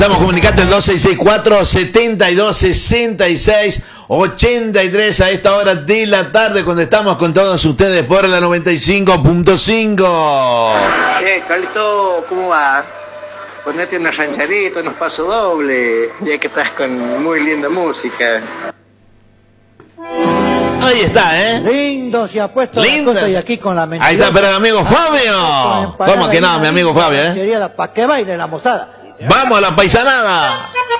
Estamos comunicando el 2664-7266-83 a esta hora de la tarde, cuando estamos con todos ustedes por la 95.5. Carlito, ¿cómo va? Ponete una rancherita, unos pasos dobles, ya que estás con muy linda música. Ahí está, Lindo se ha puesto la cosa y aquí con la mentira. Ahí está, pero mi amigo Fabio. ¿Cómo que no, mi amigo Fabio, ¿Para que baile la mozada? Vamos a la paisanada.